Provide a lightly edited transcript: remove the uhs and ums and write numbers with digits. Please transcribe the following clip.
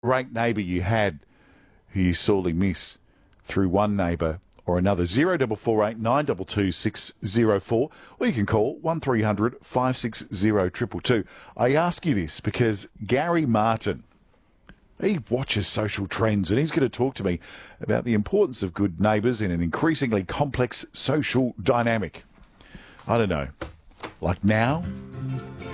rate neighbour you had who you sorely miss through one neighbour or another. 0448 922 604, or you can call 1300 560 222. I ask you this because Gary Martin, he watches social trends and he's going to talk to me about the importance of good neighbours in an increasingly complex social dynamic. I don't know, like now?